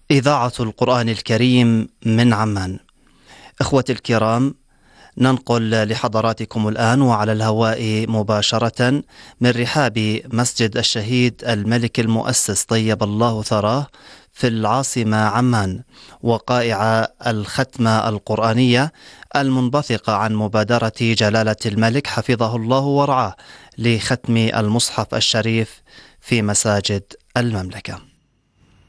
إذاعة القرآن الكريم من عمان. إخوتي الكرام، ننقل لحضراتكم الآن وعلى الهواء مباشرة من رحاب مسجد الشهيد الملك المؤسس طيب الله ثراه في العاصمة عمان، وقائع الختمة القرآنية المنبثقة عن مبادرة جلالة الملك حفظه الله ورعاه لختم المصحف الشريف في مساجد المملكة.